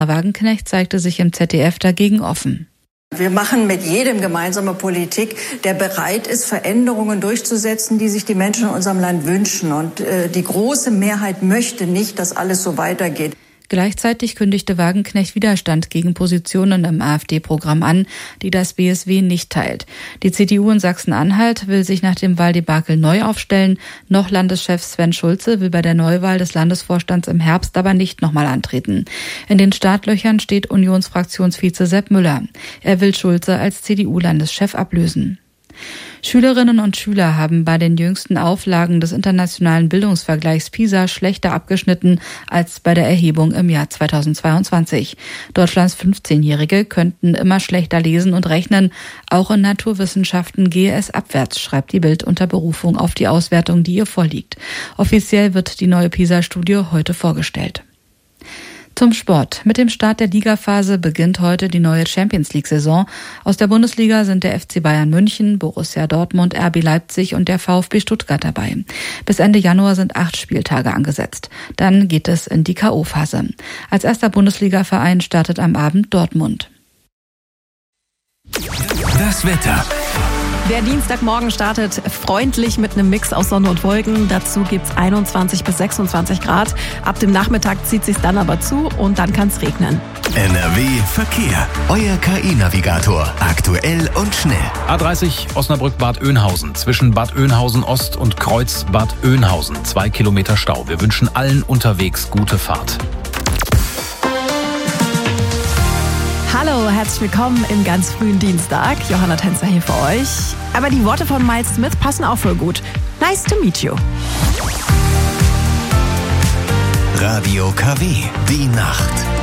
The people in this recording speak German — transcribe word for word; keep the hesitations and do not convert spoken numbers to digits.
Wagenknecht zeigte sich im Z D F dagegen offen. Wir machen mit jedem gemeinsame Politik, der bereit ist, Veränderungen durchzusetzen, die sich die Menschen in unserem Land wünschen. Und äh, die große Mehrheit möchte nicht, dass alles so weitergeht. Gleichzeitig kündigte Wagenknecht Widerstand gegen Positionen im AfD-Programm an, die das B S W nicht teilt. Die C D U in Sachsen-Anhalt will sich nach dem Wahldebakel neu aufstellen. Noch Landeschef Sven Schulze will bei der Neuwahl des Landesvorstands im Herbst aber nicht nochmal antreten. In den Startlöchern steht Unionsfraktionsvize Sepp Müller. Er will Schulze als C D U-Landeschef ablösen. Schülerinnen und Schüler haben bei den jüngsten Auflagen des internationalen Bildungsvergleichs PISA schlechter abgeschnitten als bei der Erhebung im Jahr zweitausendzweiundzwanzig. Deutschlands fünfzehnjährige könnten immer schlechter lesen und rechnen. Auch in Naturwissenschaften gehe es abwärts, schreibt die Bild unter Berufung auf die Auswertung, die ihr vorliegt. Offiziell wird die neue PISA-Studie heute vorgestellt. Zum Sport. Mit dem Start der Ligaphase beginnt heute die neue Champions-League-Saison. Aus der Bundesliga sind der F C Bayern München, Borussia Dortmund, R B Leipzig und der VfB Stuttgart dabei. Bis Ende Januar sind acht Spieltage angesetzt. Dann geht es in die K O-Phase. Als erster Bundesliga-Verein startet am Abend Dortmund. Das Wetter. Der Dienstagmorgen startet freundlich mit einem Mix aus Sonne und Wolken. Dazu gibt's einundzwanzig bis sechsundzwanzig Grad. Ab dem Nachmittag zieht sich's dann aber zu und dann kann's regnen. N R W Verkehr. Euer K I-Navigator. Aktuell und schnell. A dreißig Osnabrück-Bad Oeynhausen. Zwischen Bad Oeynhausen Ost und Kreuz Bad Oeynhausen. Zwei Kilometer Stau. Wir wünschen allen unterwegs gute Fahrt. Hallo, herzlich willkommen im ganz frühen Dienstag. Johanna Tänzer hier für euch. Aber die Worte von Miles Smith passen auch voll gut. Nice to meet you. Radio K W. Die Nacht.